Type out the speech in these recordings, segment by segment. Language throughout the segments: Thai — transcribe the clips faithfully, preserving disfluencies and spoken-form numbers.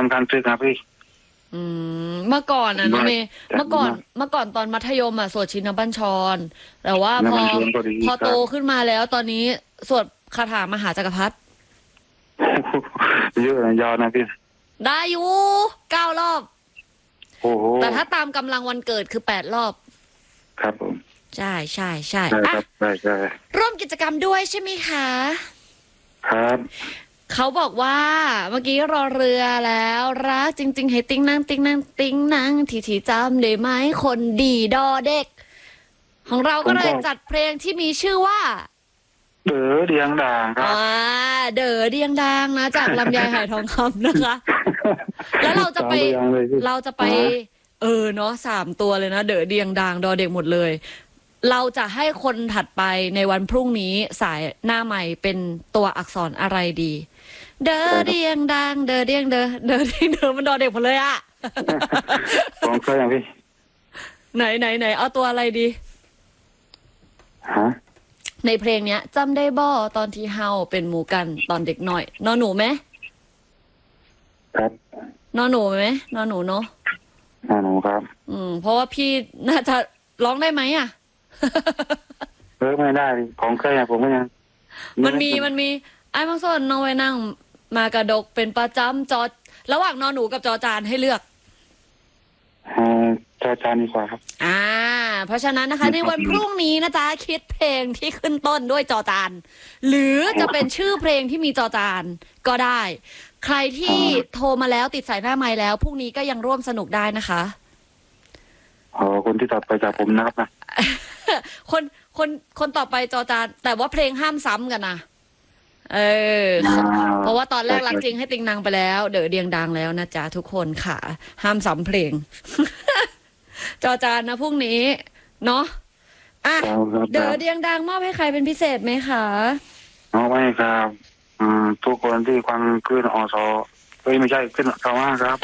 ำการศึกครับพี่อืมเมื่อก่อนอ่ะน้องเมย์เมื่อก่อนเมื่อก่อนตอนมัธยมอ่ะสวดชินบัญชรแต่ว่าพอพอโตขึ้นมาแล้วตอนนี้สวดคาถามหาจักรพรรดิเยอะนะยาวนะพี่ได้อยู่เก้ารอบโอ้โหแต่ถ้าตามกำลังวันเกิดคือแปดรอบครับผมใช่ใช่ใช่ใช่ครับใช่ใช่ร่วมกิจกรรมด้วยใช่ไหมคะครับเขาบอกว่าเมื่อกี้รอเรือแล้วรักจริงๆให้ติ้งนั่งติ้งนั่งติ้งนั่งทีทีจำได้ไหมคนดีดอเด็กของเราก็เลยจัดเพลงที่มีชื่อว่าเด๋อเดียงด่างครับอ่าเด๋อเดียงด่างนะจากลำไยหายทองคำนะคะแล้วเราจะไปเราจะไปเออเนาะสามตัวเลยนะเด๋อเดียงด่างดอเด็กหมดเลยเราจะให้คนถัดไปในวันพรุ่งนี้สายหน้าใหม่เป็นตัวอักษรอะไรดีเดอเดียงดังเดอเดียงเดอเดอเดียงเดอมันดอเด็กหมดเลยอะของเคยอย่างพี่ไหนไหนไหนเอาตัวอะไรดีฮะในเพลงเนี้ยจำได้บ่ตอนที่เฮาเป็นหมูกันตอนเด็กหน่อยนอหนูไหมครับนอหนูไหมนอหนูเนาะนอหนูครับอืมเพราะว่าพี่น่าจะร้องได้ไหมอะเออไม่ได้ของเคยอย่างผมก็ยังมันมีมันมีไอ้บางส่วนน้องไว้นั่งมากระดกเป็นประจำจอระหว่างนอหนูกับจอจานให้เลือกอ่าจอจานดีกว่าครับอ่าเพราะฉะนั้นนะคะในวันพรุ่งนี้นะจ๊ะคิดเพลงที่ขึ้นต้นด้วยจอจานหรือจะเป็นชื่อเพลงที่มีจอจานก็ได้ใครที่โทรมาแล้วติดสายหน้าไมค์แล้วพรุ่งนี้ก็ยังร่วมสนุกได้นะคะอ๋อคนที่ตัดไปจากผมนะครับนะคนคนคนต่อไปจอจานแต่ว่าเพลงห้ามซ้ำกันนะเออเพราะว่าตอนแรกรักจริงให้ติงนางไปแล้วเด๋อเดียงดังแล้วนะจ๊ะทุกคนค่ะห้ามซ้ำเพลงจอจานนะพรุ่งนี้เนาะอ่ะเด๋อเดียงดังมอบให้ใครเป็นพิเศษไหมคะอ๋อไม่ครับอืมทุกคนที่ฟังขึ้นอสเฮ้ยไม่ใช่ขึ้นสาวาครับ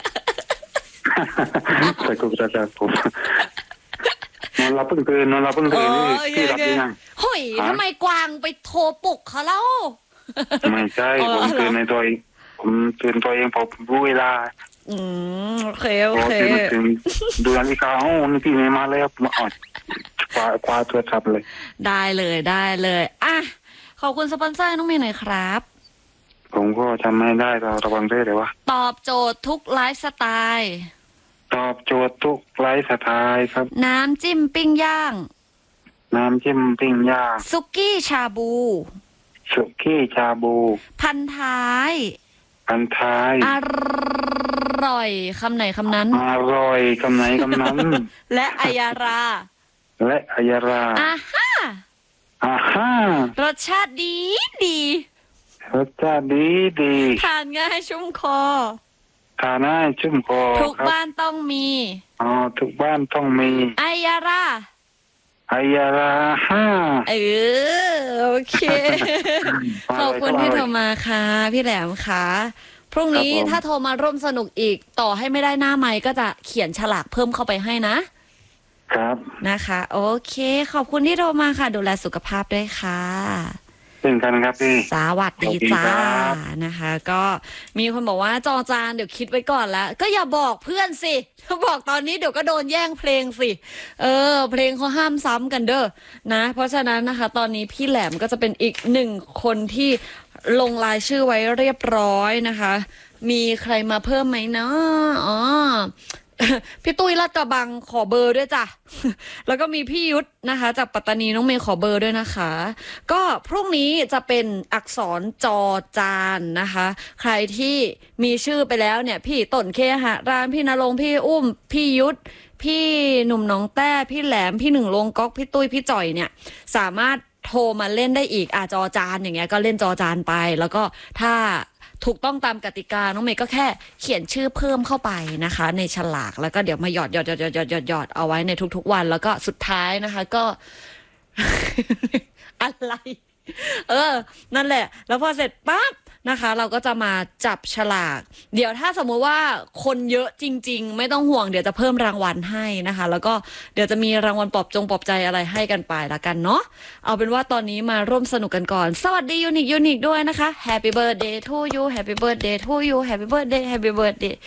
แต่กูจะจะผมนอนเราเพิ่งตื่นนอนเราเพิ่งตื่นนี่ที่รับยังเฮ้ยทำไมกวางไปโทรปลุกเขาเล่าไม่ใช่ผมตื่นในตัวเองผมตื่นตัวเองผมรู้เวลาอืมโอเคโอเคดูนาฬิกาโอ้นี่พี่ไม่มาแล้วมาอ่อนคว้าคว้าตัวทับเลยได้เลยได้เลยอ่ะขอบคุณสปอนเซอร์น้องเมย์หน่อยครับผมก็ทำไม่ได้เราระวังได้เลยวะตอบโจทย์ทุกไลฟ์สไตล์ตอบโจทย์ทุกไลฟ์สไตล์ครับน้ำจิ้มปิ้งย่างน้ำจิ้มปิ้งย่างซุกี้ชาบูซุกี้ชาบูพันท้ายพันท้ายอร่อยคำไหนคำนั้นอร่อยคำไหนคำนั้นและอายาราและอายาราอ่าฮ่าอ่าฮ่ารสชาติดีดีรสชาติดีดีทานง่ายชุ่มคอทานง่ายชุ่มคอทุกบ้านต้องมีอ๋อทุกบ้านต้องมีอายาราอายาราฮ่าเออโอเคขอบคุณที่โทรมาค่ะพี่แหลมค่ะพรุ่งนี้ถ้าโทรมาร่วมสนุกอีกต่อให้ไม่ได้หน้าไมค์ก็จะเขียนฉลากเพิ่มเข้าไปให้นะครับนะคะโอเคขอบคุณที่โทรมาค่ะดูแลสุขภาพด้วยค่ะเช่นกันครับพี่สวัสดีจ้านะคะก็มีคนบอกว่าจอจานเดี๋ยวคิดไว้ก่อนแล้วก็อย่าบอกเพื่อนสิถ้าบอกตอนนี้เดี๋ยวก็โดนแย่งเพลงสิเออเพลงเขาห้ามซ้ำกันเด้อนะเพราะฉะนั้นนะคะตอนนี้พี่แหลมก็จะเป็นอีกหนึ่งคนที่ลงรายชื่อไว้เรียบร้อยนะคะมีใครมาเพิ่มไหมเนาะอ๋อพี่ตุ้ยลาดกระบังขอเบอร์ด้วยจ้ะแล้วก็มีพี่ยุทธนะคะจากปัตตานีน้องเมย์ขอเบอร์ด้วยนะคะก็พรุ่งนี้จะเป็นอักษรจอจานนะคะใครที่มีชื่อไปแล้วเนี่ยพี่ต้นเคหะรานพี่นรงค์พี่อุ้มพี่ยุทธพี่หนุ่มน้องแต้พี่แหลมพี่หนึ่งลงก๊อกพี่ตุ้ยพี่จ่อยเนี่ยสามารถโทรมาเล่นได้อีกอ่ะจอจานอย่างเงี้ยก็เล่นจอจานไปแล้วก็ถ้าถูกต้องตามกติกาน้องเมย์ก็แค่เขียนชื่อเพิ่มเข้าไปนะคะในฉลากแล้วก็เดี๋ยวมาหยอดหยอดหยอดหยอดหยอดหยอดหยอดเอาไว้ในทุกๆวันแล้วก็สุดท้ายนะคะก็ อะไรเออนั่นแหละแล้วพอเสร็จปั๊บนะคะเราก็จะมาจับฉลากเดี๋ยวถ้าสมมติว่าคนเยอะจริงๆไม่ต้องห่วงเดี๋ยวจะเพิ่มรางวัลให้นะคะแล้วก็เดี๋ยวจะมีรางวัลปลอบจงปลอบใจอะไรให้กันไปละกันเนาะเอาเป็นว่าตอนนี้มาร่วมสนุกกันก่อนสวัสดียูนิคยูนิคด้วยนะคะ Happy birthday to you Happy birthday to you Happy birthday Happy birthday